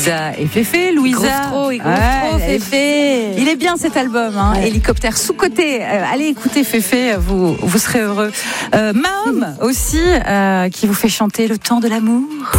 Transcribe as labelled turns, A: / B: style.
A: Louisa et Féfé. Louisa,
B: Féfé.
A: il est bien cet album, hein. Hélicoptère sous-côté. Allez écouter Féfé, vous serez heureux. Mahom aussi, qui vous fait chanter Le temps de l'amour.